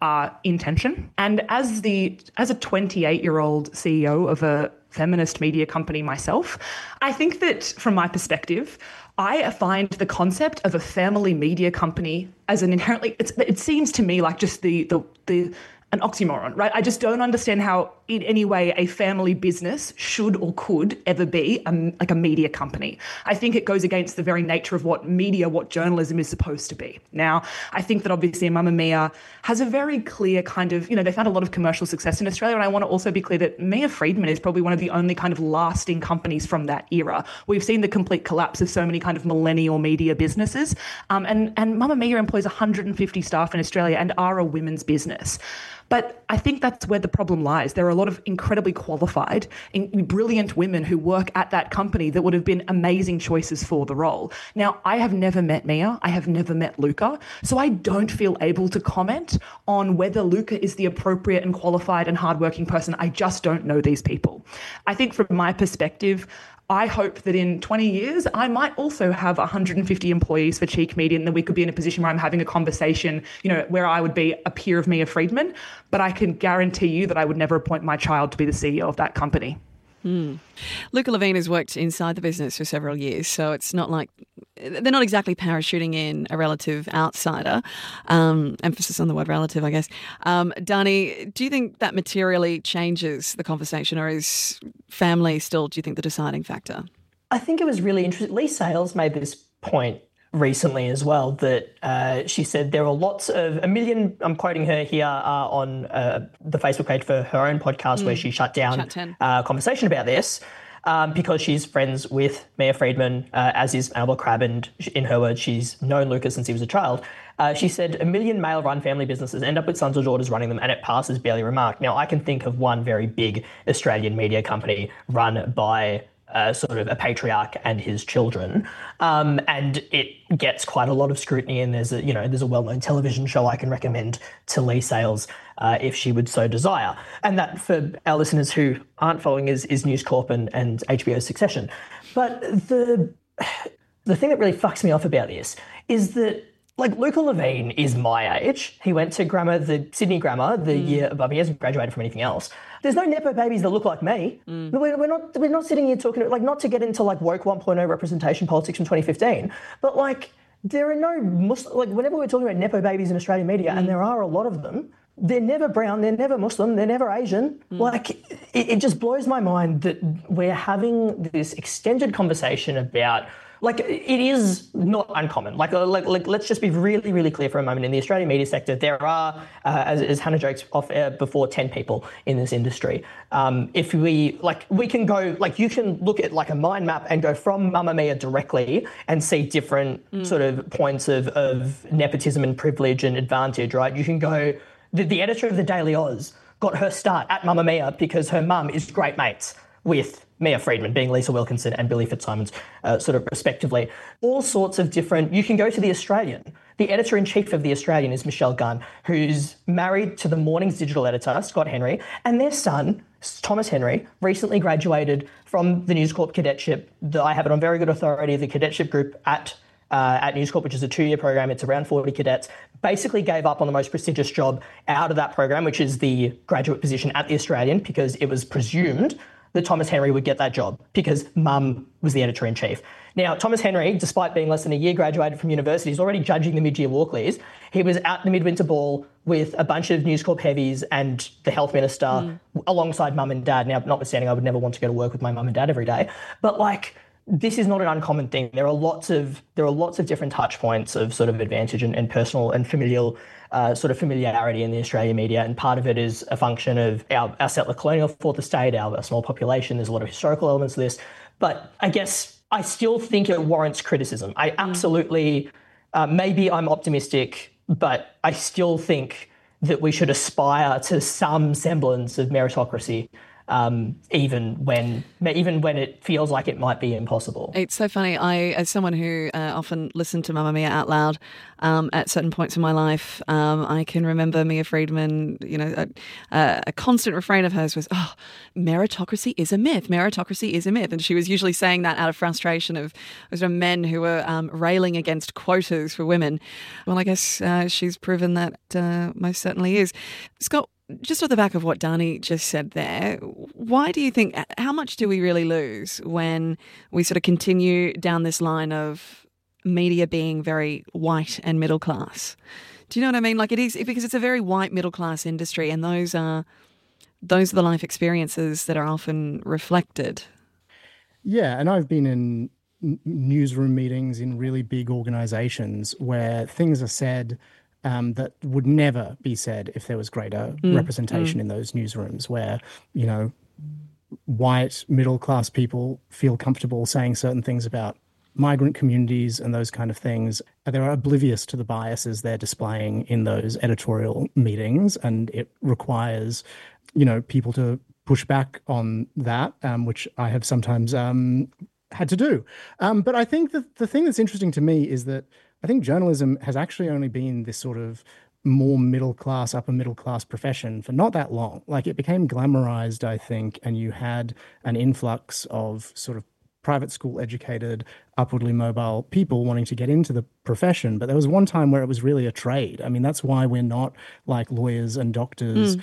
are in tension. And as a 28-year-old CEO of a feminist media company myself, I think that from my perspective, I find the concept of a family media company as an inherently, it seems to me like just an oxymoron, right? I just don't understand how in any way a family business should or could ever be like a media company. I think it goes against the very nature of what media, what journalism is supposed to be. Now, I think that obviously Mamamia has a very clear kind of, they found a lot of commercial success in Australia. And I want to also be clear that Mia Freedman is probably one of the only kind of lasting companies from that era. We've seen the complete collapse of so many kind of millennial media businesses. And Mamamia employs 150 staff in Australia and are a women's business. But I think that's where the problem lies. There are a lot of incredibly qualified, brilliant women who work at that company that would have been amazing choices for the role. Now, I have never met Mia. I have never met Luca. So I don't feel able to comment on whether Luca is the appropriate and qualified and hardworking person. I just don't know these people. I think from my perspective, I hope that in 20 years, I might also have 150 employees for Cheek Media, and then we could be in a position where I'm having a conversation, where I would be a peer of Mia Freedman. But I can guarantee you that I would never appoint my child to be the CEO of that company. Luca Levine has worked inside the business for several years, so it's not like they're not exactly parachuting in a relative outsider. Emphasis on the word relative, I guess. Dani, do you think that materially changes the conversation, or is family still, do you think, the deciding factor? I think it was really interesting. Lee Sales made this point recently as well, that she said there are lots of, a million, I'm quoting her here, on the Facebook page for her own podcast where she shut down conversation about this because she's friends with Mia Freedman, as is Annabel Crabb, and in her words, she's known Lucas since he was a child. She said, a million male-run family businesses end up with sons or daughters running them, and it passes barely remarked. Now, I can think of one very big Australian media company run by sort of a patriarch and his children, and it gets quite a lot of scrutiny. And there's a well-known television show I can recommend to Lee Sales if she would so desire. And that, for our listeners who aren't following, is News Corp and HBO's Succession. But the thing that really fucks me off about this is that, like, Luca Levine is my age. He went to the Sydney Grammar the year above me. He hasn't graduated from anything else. There's no Nepo babies that look like me. We're not sitting here talking, like, not to get into like woke 1.0 representation politics from 2015, but like there are no Muslim, like whenever we're talking about Nepo babies in Australian media, and there are a lot of them, they're never brown, they're never Muslim, they're never Asian. Like it just blows my mind that we're having this extended conversation about, like, it is not uncommon. Like, let's just be really, really clear for a moment. In the Australian media sector, there are, as Hannah jokes off air before, 10 people in this industry. If we can go, like, you can look at like a mind map and go from Mamamia directly and see different sort of points of nepotism and privilege and advantage, right? You can go, the editor of the Daily Oz got her start at Mamamia because her mum is great mates with Mia Freedman, being Lisa Wilkinson and Billy Fitzsimons, sort of respectively. All sorts of different. You can go to The Australian. The editor-in-chief of The Australian is Michelle Gunn, who's married to the morning's digital editor, Scott Henry, and their son, Thomas Henry, recently graduated from the News Corp cadetship. I have it on very good authority. The cadetship group at News Corp, which is a 2-year program. It's around 40 cadets, basically gave up on the most prestigious job out of that program, which is the graduate position at The Australian, because it was presumed that Thomas Henry would get that job because mum was the editor-in-chief. Now, Thomas Henry, despite being less than a year graduated from university, is already judging the mid-year Walkleys. He was at the Midwinter Ball with a bunch of News Corp heavies and the health minister alongside mum and dad. Now, notwithstanding, I would never want to go to work with my mum and dad every day. But, like, this is not an uncommon thing. There are lots of different touch points of sort of advantage and personal and familial sort of familiarity in the Australian media, and part of it is a function of our settler colonial fourth estate, our small population. There's a lot of historical elements to this, but I guess I still think it warrants criticism. I absolutely, maybe I'm optimistic, but I still think that we should aspire to some semblance of meritocracy even when it feels like it might be impossible. It's so funny. As someone who often listened to Mamma Mia out loud at certain points in my life, I can remember Mia Friedman, a constant refrain of hers was, "Oh, meritocracy is a myth. Meritocracy is a myth." And she was usually saying that out of frustration of men who were railing against quotas for women. Well, I guess she's proven that most certainly is. Scott, just off the back of what Dani just said there, why do you think, how much do we really lose when we sort of continue down this line of media being very white and middle class? Do you know what I mean? Like, it is, because it's a very white middle class industry, and those are the life experiences that are often reflected. Yeah, and I've been in newsroom meetings in really big organizations where things are said that would never be said if there was greater representation in those newsrooms, where, white middle-class people feel comfortable saying certain things about migrant communities and those kind of things. They're oblivious to the biases they're displaying in those editorial meetings, and it requires, people to push back on that, which I have sometimes had to do. But I think that the thing that's interesting to me is that I think journalism has actually only been this sort of more middle-class, upper middle-class profession for not that long. Like, it became glamorized, I think, and you had an influx of sort of private school educated, upwardly mobile people wanting to get into the profession. But there was one time where it was really a trade. I mean, that's why we're not like lawyers and doctors,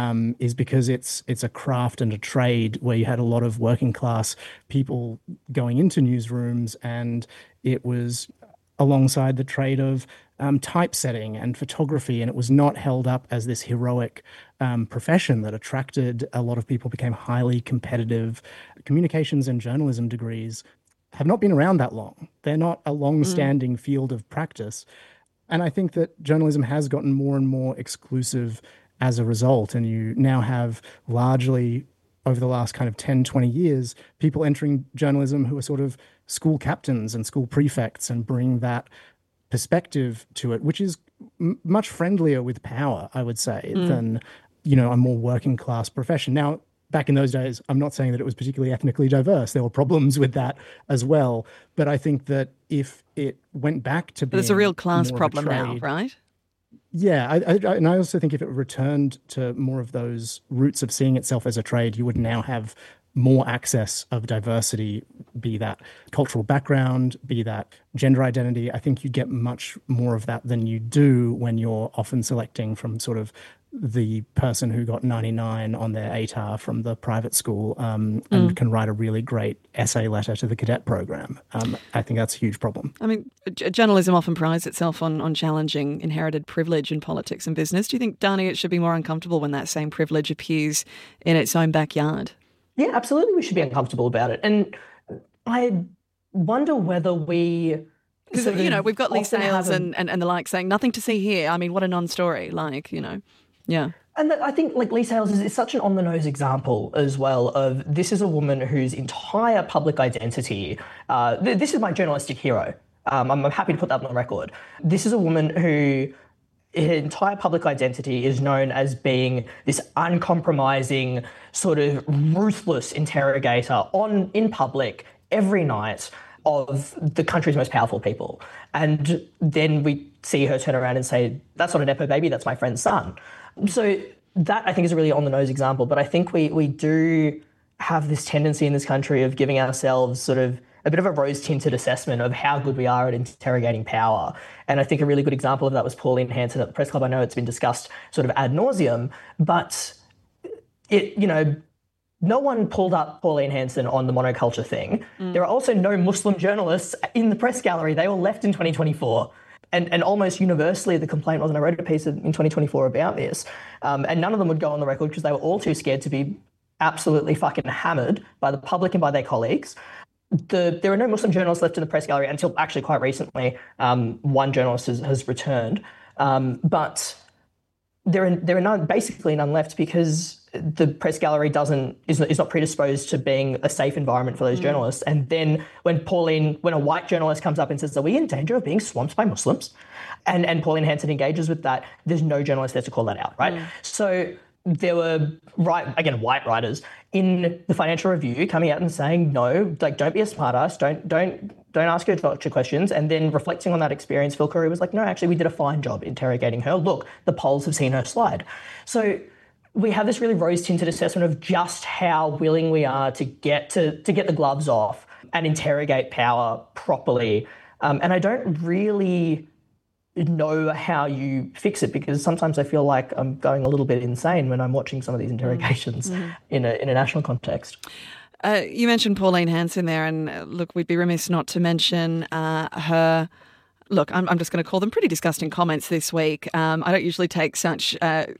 is because it's a craft and a trade where you had a lot of working class people going into newsrooms, and it was alongside the trade of typesetting and photography, and it was not held up as this heroic profession that attracted a lot of people, became highly competitive. Communications and journalism degrees have not been around that long. They're not a long-standing field of practice. And I think that journalism has gotten more and more exclusive as a result, and you now have largely, over the last kind of 10, 20 years, people entering journalism who are sort of school captains and school prefects and bring that perspective to it, which is much friendlier with power, I would say, than, a more working class profession. Now, back in those days, I'm not saying that it was particularly ethnically diverse. There were problems with that as well. But I think that if it went back to being, there's a real class problem now, right? Yeah, and I also think if it returned to more of those roots of seeing itself as a trade, you would now have more access of diversity, be that cultural background, be that gender identity. I think you get much more of that than you do when you're often selecting from sort of the person who got 99 on their ATAR from the private school and can write a really great essay letter to the cadet program. I think that's a huge problem. I mean, journalism often prides itself on challenging inherited privilege in politics and business. Do you think, Dani, it should be more uncomfortable when that same privilege appears in its own backyard? Yeah, absolutely. We should be uncomfortable about it. And I wonder whether we... Because, we've got Leigh Sales and the like saying, nothing to see here. I mean, what a non-story, yeah. And I think Leigh Sales is such an on-the-nose example as well of, this is a woman whose entire public identity, this is my journalistic hero. I'm happy to put that on the record. This is a woman who... her entire public identity is known as being this uncompromising, sort of ruthless interrogator in public every night of the country's most powerful people. And then we see her turn around and say, that's not a Nepo baby, that's my friend's son. So that, I think, is a really on-the-nose example. But I think we do have this tendency in this country of giving ourselves sort of a bit of a rose-tinted assessment of how good we are at interrogating power. And I think a really good example of that was Pauline Hanson at the Press Club. I know it's been discussed sort of ad nauseum, but no one pulled up Pauline Hanson on the monoculture thing. There are also no Muslim journalists in the press gallery. They all left in 2024. And almost universally, the complaint was, and I wrote a piece in 2024 about this, and none of them would go on the record because they were all too scared to be absolutely fucking hammered by the public and by their colleagues. There are no Muslim journalists left in the press gallery until actually quite recently. One journalist has returned, but there are basically none left because the press gallery is not predisposed to being a safe environment for those journalists. And then when a white journalist comes up and says, "Are we in danger of being swamped by Muslims?" and Pauline Hanson engages with that, there's no journalist there to call that out, right? So there were white writers in the Financial Review coming out and saying, no, like, don't be a smartass, don't ask her doctor questions. And then reflecting on that experience, Phil Curry was like, no, actually, we did a fine job interrogating her. Look, the polls have seen her slide. So we have this really rose-tinted assessment of just how willing we are to get the gloves off and interrogate power properly. And I don't really know how you fix it, because sometimes I feel like I'm going a little bit insane when I'm watching some of these interrogations in a national context. You mentioned Pauline Hanson there, and look, we'd be remiss not to mention her. Look, I'm just going to call them pretty disgusting comments this week. I don't usually take such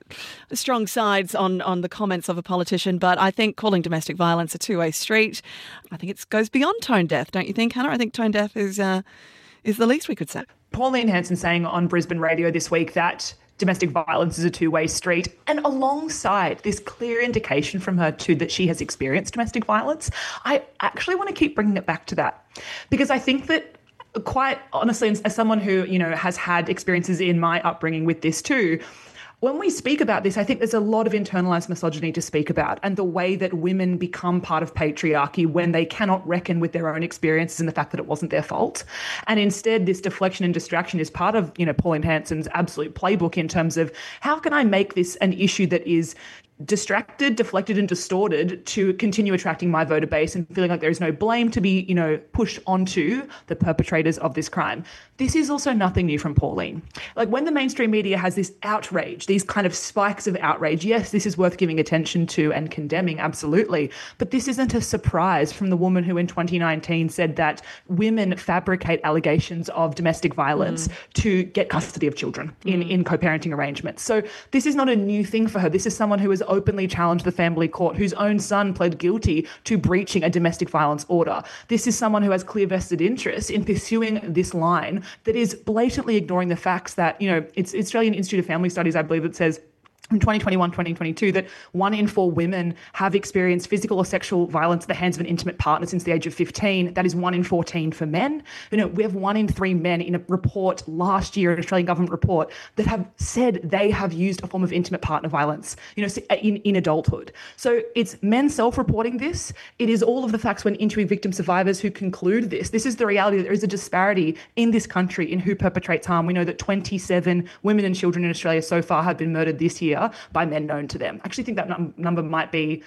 strong sides on the comments of a politician, but I think calling domestic violence a two-way street, I think it goes beyond tone deaf, don't you think, Hannah? I think tone deaf is the least we could say. Pauline Hanson saying on Brisbane radio this week that domestic violence is a two-way street, and alongside this clear indication from her too that she has experienced domestic violence, I actually want to keep bringing it back to that, because I think that, quite honestly, as someone who, has had experiences in my upbringing with this too, when we speak about this, I think there's a lot of internalized misogyny to speak about, and the way that women become part of patriarchy when they cannot reckon with their own experiences and the fact that it wasn't their fault. And instead, this deflection and distraction is part of, Pauline Hanson's absolute playbook in terms of how can I make this an issue that is distracted, deflected, and distorted to continue attracting my voter base and feeling like there is no blame to be, pushed onto the perpetrators of this crime. This is also nothing new from Pauline. Like, when the mainstream media has this outrage, these kind of spikes of outrage, yes, this is worth giving attention to and condemning, absolutely. But this isn't a surprise from the woman who in 2019 said that women fabricate allegations of domestic violence to get custody of children in co-parenting arrangements. So this is not a new thing for her. This is someone who has openly challenged the family court, whose own son pled guilty to breaching a domestic violence order. This is someone who has clear vested interest in pursuing this line that is blatantly ignoring the facts that, it's Australian Institute of Family Studies, I believe, that says in 2021, 2022, that 1 in 4 women have experienced physical or sexual violence at the hands of an intimate partner since the age of 15. That is 1 in 14 for men. We have 1 in 3 men in a report last year, an Australian government report, that have said they have used a form of intimate partner violence, in adulthood. So it's men self-reporting this. It is all of the facts when interviewing victim survivors who conclude this. This is the reality. There is a disparity in this country in who perpetrates harm. We know that 27 women and children in Australia so far have been murdered this year by men known to them. I actually think that number might be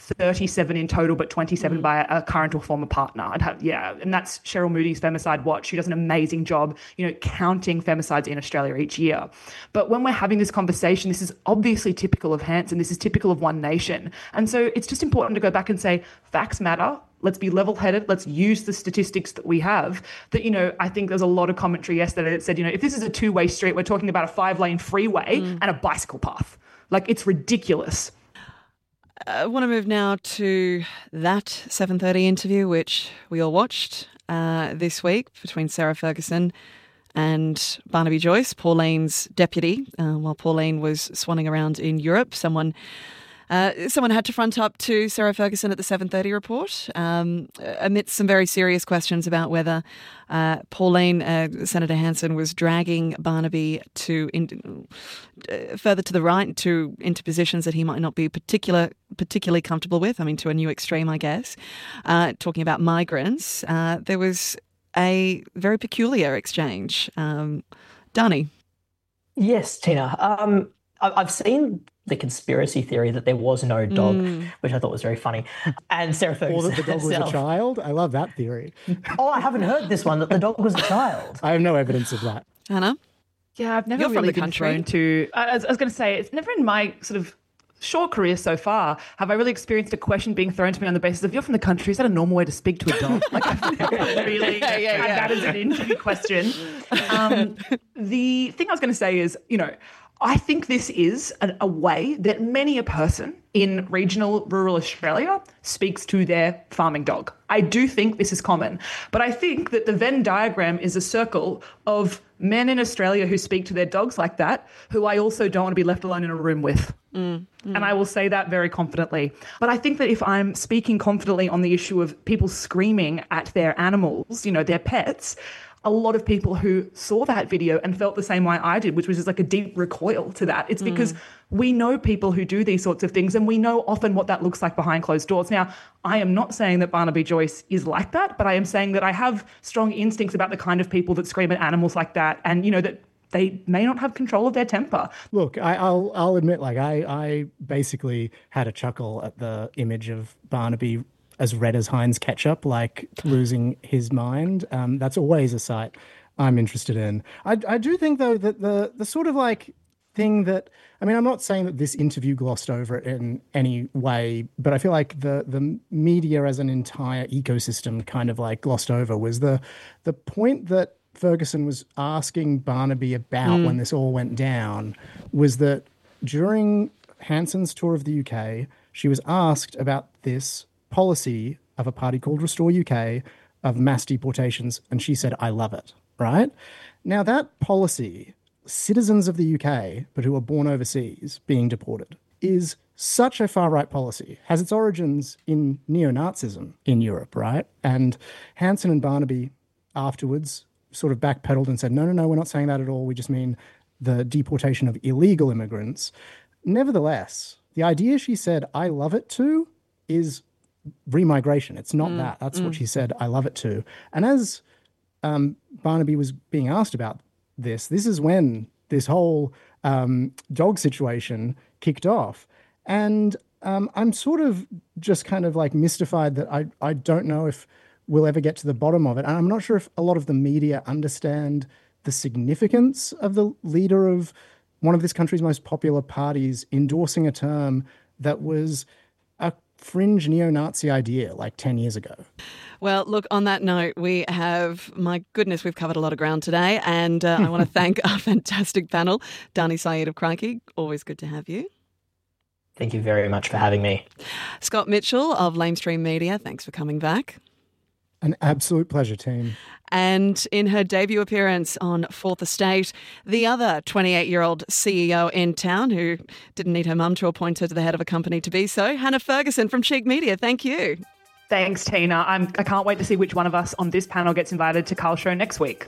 37 in total, but 27 by a current or former partner. And that's Cheryl Moody's Femicide Watch. She does an amazing job, counting femicides in Australia each year. But when we're having this conversation, this is obviously typical of Hanson. This is typical of One Nation. And so it's just important to go back and say, facts matter. Let's be level-headed. Let's use the statistics that we have. That, I think there's a lot of commentary yesterday that said, if this is a two-way street, we're talking about a 5-lane freeway and a bicycle path. Like, it's ridiculous. I want to move now to that 7:30 interview, which we all watched this week, between Sarah Ferguson and Barnaby Joyce, Pauline's deputy, while Pauline was swanning around in Europe. Someone had to front up to Sarah Ferguson at the 7:30 report amidst some very serious questions about whether Pauline, Senator Hanson, was dragging Barnaby further to the right into positions that he might not be particularly comfortable with. I mean, to a new extreme, I guess. Talking about migrants, there was a very peculiar exchange. Dani. Yes, Tina. I've seen the conspiracy theory that there was no dog, which I thought was very funny. And Sarah Ferguson. Or that the dog was a child. I love that theory. Oh, I haven't heard this one, that the dog was a child. I have no evidence of that. Hannah? Yeah, I've never really been thrown to... I was going to say, it's never in my sort of short career so far have I really experienced a question being thrown to me on the basis of, you're from the country, is that a normal way to speak to a dog? Like, I've never really had that as an interview question. The thing I was going to say is, I think this is a way that many a person in regional rural Australia speaks to their farming dog. I do think this is common, but I think that the Venn diagram is a circle of men in Australia who speak to their dogs like that, who I also don't want to be left alone in a room with. And I will say that very confidently. But I think that if I'm speaking confidently on the issue of people screaming at their animals, their pets, a lot of people who saw that video and felt the same way I did, which was just like a deep recoil to that. It's because we know people who do these sorts of things, and we know often what that looks like behind closed doors. Now, I am not saying that Barnaby Joyce is like that, but I am saying that I have strong instincts about the kind of people that scream at animals like that, and, you know, that they may not have control of their temper. Look, I'll admit, like, I basically had a chuckle at the image of Barnaby as red as Heinz ketchup, like losing his mind. That's always a sight I'm interested in. I do think, though, that the sort of like thing that, I mean, I'm not saying that this interview glossed over it in any way, but I feel like the media as an entire ecosystem kind of like glossed over was the point that Ferguson was asking Barnaby about when this all went down was that during Hanson's tour of the UK, she was asked about this policy of a party called Restore UK of mass deportations, and she said, I love it, right? Now that policy, citizens of the UK, but who are born overseas being deported, is such a far-right policy, has its origins in neo-Nazism in Europe, right? And Hanson and Barnaby afterwards sort of backpedaled and said, no, we're not saying that at all. We just mean the deportation of illegal immigrants. Nevertheless, the idea she said, I love it to, is remigration. It's not that. That's what she said, I love it to. And as Barnaby was being asked about this is when this whole dog situation kicked off. And I'm sort of just kind of like mystified that I don't know if we'll ever get to the bottom of it. And I'm not sure if a lot of the media understand the significance of the leader of one of this country's most popular parties endorsing a term that was a fringe neo-Nazi idea like 10 years ago. Well, look, on that note, we have, my goodness, we've covered a lot of ground today. And I want to thank our fantastic panel. Dani Saeed of Crikey, always good to have you. Thank you very much for having me. Scott Mitchell of Lamestream Media, thanks for coming back. An absolute pleasure, team. And in her debut appearance on Fourth Estate, the other 28-year-old CEO in town who didn't need her mum to appoint her to the head of a company to be so, Hannah Ferguson from Cheek Media. Thank you. Thanks, Tina. I can't wait to see which one of us on this panel gets invited to Carl's show next week.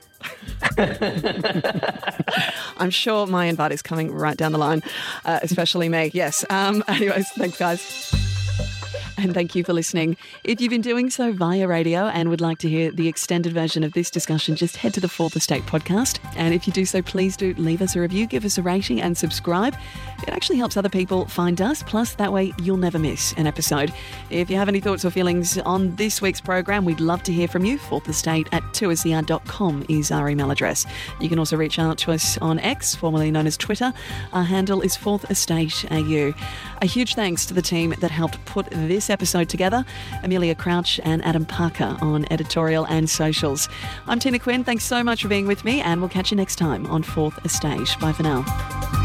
I'm sure my invite is coming right down the line, especially me. Yes. Anyways, thanks, guys. And thank you for listening. If you've been doing so via radio and would like to hear the extended version of this discussion, just head to the Fourth Estate podcast. And if you do so, please do leave us a review, give us a rating and subscribe. It actually helps other people find us. Plus, that way you'll never miss an episode. If you have any thoughts or feelings on this week's program, we'd love to hear from you. fourthestate@2SER.com is our email address. You can also reach out to us on X, formerly known as Twitter. Our handle is Fourth Estate AU. A huge thanks to the team that helped put this episode together, Amelia Crouch and Adam Parker on editorial and socials. I'm Tina Quinn. Thanks so much for being with me, and we'll catch you next time on Fourth Estate. Bye for now.